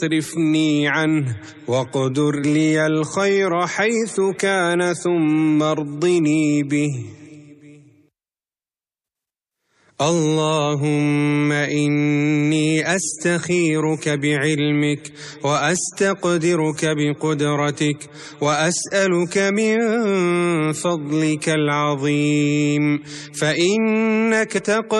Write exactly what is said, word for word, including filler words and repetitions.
اصرفني عنه واقدر لي الخير حيث كان ثم ارضني به. اللهم إني أستخيرك بعلمك وأستقدرك بقدرتك وأسألك من فضلك العظيم، فإنك تقدر